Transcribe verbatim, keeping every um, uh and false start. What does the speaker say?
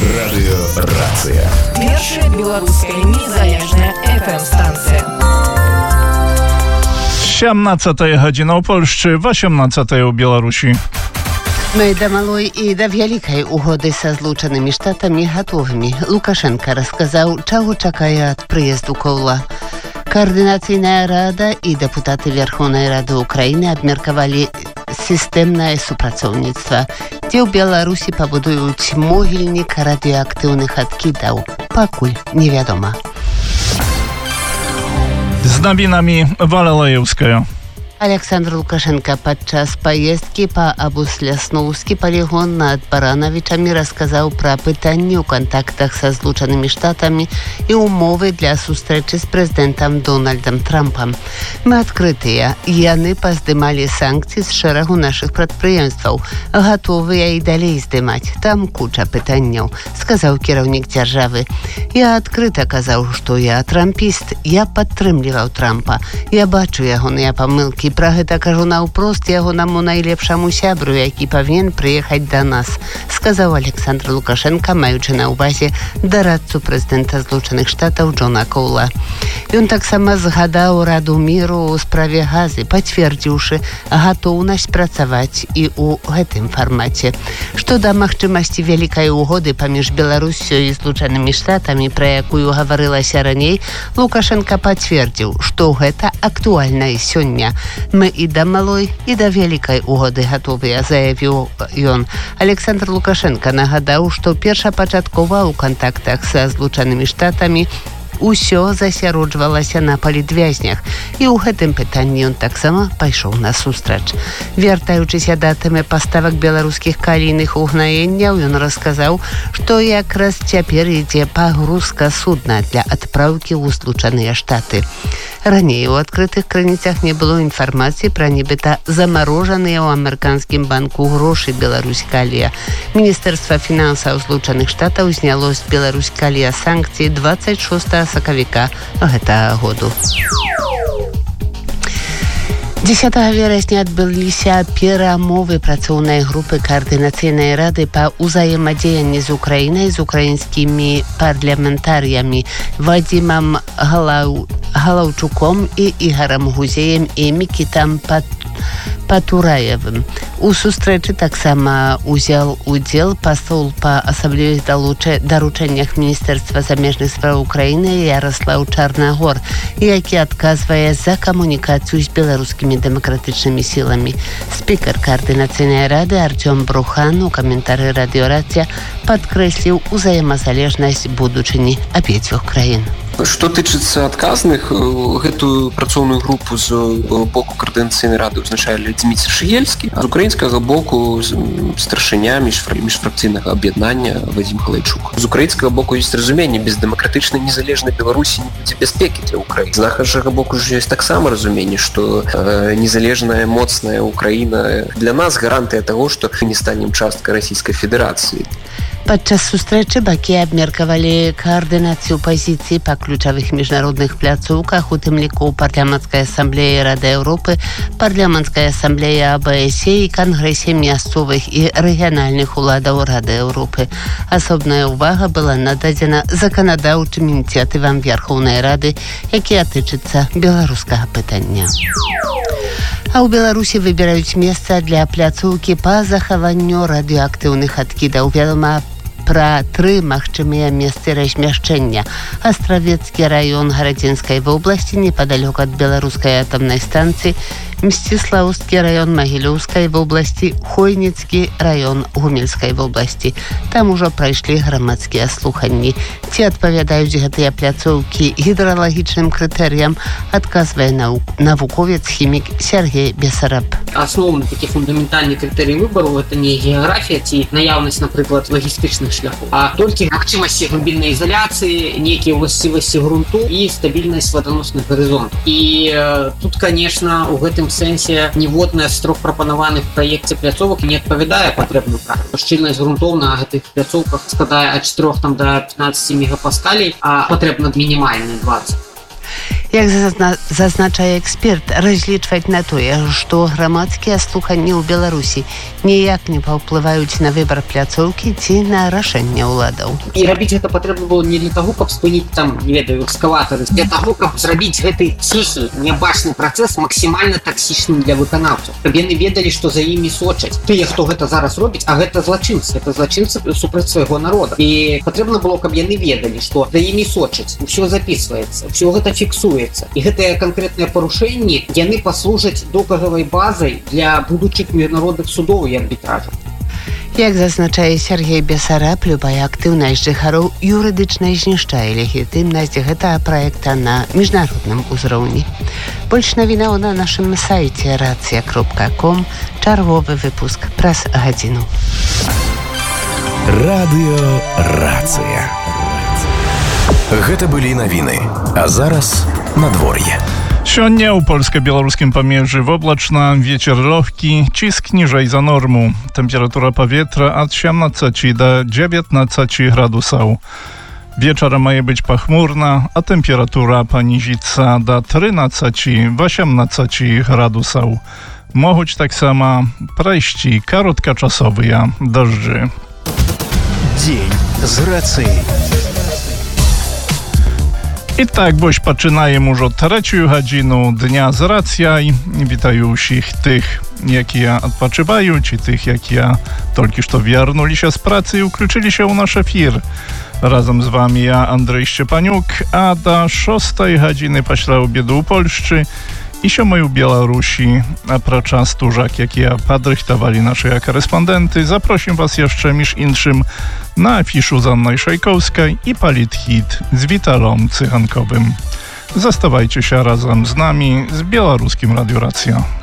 Радыёрацыя. Першая беларуская незалежная эф эм-станція. сямнадцатая гадзіна ў Польшчы, восемнадцатая ў Беларусі. Мы до малой и до великой угоды со Злученными Штатами готовыми. Лукашенко рассказал, чего чакае от приезду Коула. Координаційная рада и депутаты Верховной Рады Украины обмерковали системное супрацоўніцтва, где в Беларуси побудуют могильник радиоактивных откидов. Пакуль невядома. Z nowinami Wala Lejewska. Александр Лукашенко подчас поездки по Абус-Лясноўскі полигон над Барановичами рассказал про пытанне ў контактах со Злученными Штатами и умовы для сустрэчы с президентом Дональдом Трампом. Мы открытые. Яны поздымали санкции с шэрагу наших прадпрыемстваў. Готовыя и далей здымаць. Там куча пытанняў, сказал кіраўнік дзяржавы. Я открыто казаў, что я трампіст. Я падтрымліваў Трампа. Я бачу ягоныя памылкі. Пра гэта кажу наўпрост ягонаму найлепшаму сябру, які павінен прыехаць да нас, сказаў Александр Лукашенко, маючы на ўвазе дарадцу прэзідэнта Злучаных Штатаў Джона Коула. Ён таксама згадаў Раду міру ў справе газы, пацвердзіўшы гатоўнасць працаваць і ў гэтым фармаце. Што да магчымасці вялікай угоды паміж Беларусёй і Злучанымі Штатамі, пра якую гаварылася раней, Лукашенко пацвердзіў, што гэта актуальна і сёння. Мы и до малой, и до великой угоды готовыя, заявіў ён. Александр Лукашенко нагадаў, што першапачаткова ў контактах са Злучанымі Штатамі усё засяроджвалася на палітвязнях, і ў гэтым пытанні ён таксама пайшоў насустрач. Вяртаючыся да тэмы паставак беларускіх калійных угнаенняў, ён расказаў, што якраз цяпер ідзе пагрузка судна для адпраўкі ў Злучаныя Штаты. Раней у адкрытых крыніцах не было інфармацыі пра нібыта замарожаныя ў амерыканскім банку грошы Беларусь калія. Міністэрства фінансаў Злучаных Штатаў зняло з Беларусь калія санкцыі двадцать шостага сакавіка гэтага году. дзесятага верасня адбыліся перамовы працоўнай групы координацыйнай рады па ўзаемадзеянні з Украінай з украінскімі парламентарыямі Вадзімам Галау... Галаўчуком і Ігарам Гузеем і Мікітам Пат... Патураевым. У сустрэчы таксама узял удзел пасол па асаблівых даручэннях Міністэрства замежных спраў Украіны Ярослаў Чарнагор, які адказвае за камунікацыю з беларускімі дэмакратычнымі сіламі. Спікер координацыйнай рады Артём Брухан у каментары радыёрацыя падкрэсліў узаемазалежнасць будучыні абедзвюх краін. Што тычыцца адказных, гэтую працоўную групу з боку координацыйнай рады ўзначалі Дмітрий Шыгельскі, а з украінскага боку старшыня міжфракцыйнага аб'яднання Вадзім Галайчук. З украінскага боку ёсць разуменне, без дэмакратычнай незалежнай Беларусі не будзе бяспекі для Украіны. З нашага боку ж ёсць таксама разуменне, што э, незалежная, моцная Украіна для нас гарантыя таго, што мы не станем часткай Расійскай Федэрацыі. Падчас сустрэчы бакі абмеркавалі каардынацыю пазіцый па ключавых міжнародных пляцоўках, у тым ліку парламенцкая асамблея Рады Еўропы, парламенцкая асамблея а бэ эс і кангрэсе мясцовых і рэгіянальных уладаў Рады Еўропы. Асобная ўвага была нададзена заканадаўчым ініцыятывам Верховнай Рады, якія тычацца беларускага пытання. А ў Беларусі выбіраюць месца для пляцоўкі па захаванню радыеактыўных адкідаў. Вядома пра тры магчымыя месцы размяшчэння. Астравецкі раён Гарадзінскай вобласці непадалёк ад беларускай атамнай станцыі, Мсціслаўскі раён Магілёўскай вобласці, Хойніцкі раён Гомельскай вобласці. Там ужо прайшлі грамадскія слуханні. Ці адпавядаюць гэтыя пляцоўкі гідралагічным крытэрыям, адказвае навуковец-хімік Сергей Бесараб. Асноўны такі фундаментальны крытэрый выбару гэта не геаграфія ці наяўнасць, напрыклад, лагістычных шляхоў, а толькі магчымасці глыбіннай ізаляцыі, нейкія ўласцівасці грунту і стабільнасць ваданосных гарызонтаў. І э, тут, конечно, у гэтым сэнсе ніводная з трох прапанаваных у праекце пляцовак не адпавядае патрэбную практыку. Шчыльнасць грунтоў на гэтых пляцоўках складае ад чатырох там да пятнаццаці мегапаскалей, а патрэбна мінімальная дваццаць. Як зазна... зазначае эксперт, разлічваць на тое, што грамадскія слуханні ў Беларусі ніяк не паўплываюць на выбар пляцоўкі ці на рашэнне ўладаў. І рабіць гэта патрэбна было не для таго, каб спыніць там, не ведаю, экскаватары, для таго, каб зрабіць гэты ціхі, нябачны працэс максімальна таксічным для выканаўцаў. Каб яны ведалі, што за імі сочаць. Тыя, хто гэта зараз робіць, а гэта злачынцы, гэта злачынцы супраць свайго народа. І патрэбна было, каб яны ведалі, што за імі сочаць, усё записываецца, усё гэта фіксуецца. І гэтыя канкрэтныя парушэнні, яны паслужаць доказавай базай для будучых міжнародных судоў і арбітражаў. Як зазначае Сергей Бесараб, любая актыўнасць жыхароў юрыдычна знішчае легітымнасць гэтага праекта на міжнародным узроўні. Больш навінаў на нашым сайце рацыя кропка ком, чарговы выпуск праз гадзіну. Радыё Рацыя. Гэта былі навіны, а зараз надвор'е. Сёння ў польска-беларускім памежжы воблачна, вецер лёгкі, ціск ніжэй за норму. Тэмпература паветра ад сямнаццаці да дзевятнаццаці градусаў. Wieczorem ma być pochmurna, a temperatura poniżyca do trzynastu do osiemnastu gradusów. Mogą tak samo przejść krótkoczasowe deszcze. Dzień z racji. I tak, boś zaczynamy już od trzeciej godziny dnia z racjaj. Witaję wszystkich tych, jakie odpoczywają, czy tych, jakie tylko co wierнули się z pracy i ukljuczyli się u nasz efir. Razem z wami ja, Andrzej Szczepaniuk, a do szóstej godziny pośle obiedu u Polszczy i siódmej u Białorusi, a procza stużak, jakie podrychtowali nasze korespondenty, zaprosim was jeszcze miż inszym na afiszu z Annej Szejkowskiej i Polithit z Witalom Cychankowym. Zostawajcie się razem z nami z Białoruskim Radio Racja.